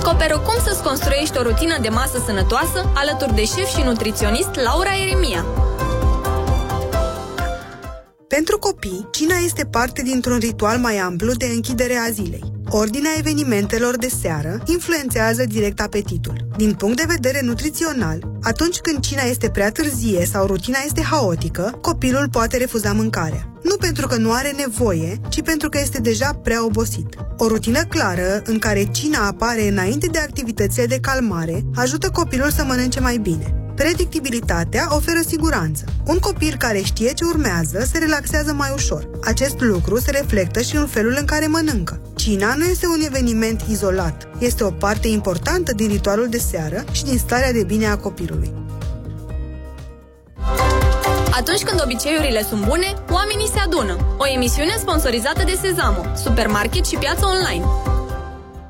Descoperă cum să-ți construiești o rutină de masă sănătoasă alături de șef și nutriționist Laura Eremia. Pentru copii, cina este parte dintr-un ritual mai amplu de închidere a zilei. Ordinea evenimentelor de seară influențează direct apetitul. Din punct de vedere nutrițional, atunci când cina este prea târzie sau rutina este haotică, copilul poate refuza mâncarea. Nu pentru că nu are nevoie, ci pentru că este deja prea obosit. O rutină clară, în care cina apare înainte de activitățile de calmare, ajută copilul să mănânce mai bine. Predictibilitatea oferă siguranță. Un copil care știe ce urmează se relaxează mai ușor. Acest lucru se reflectă și în felul în care mănâncă. Cina nu este un eveniment izolat. Este o parte importantă din ritualul de seară și din starea de bine a copilului. Atunci când obiceiurile sunt bune, oamenii se adună. O emisiune sponsorizată de Sezamo, supermarket și piață online.